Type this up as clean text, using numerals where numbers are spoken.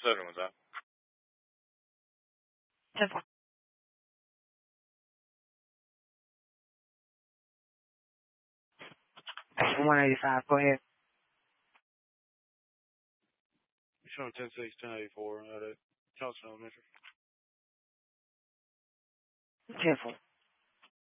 7 was that? 10-4. 185, go ahead. You're showing 10-6, 10-84 at Johnson Elementary. 10-4.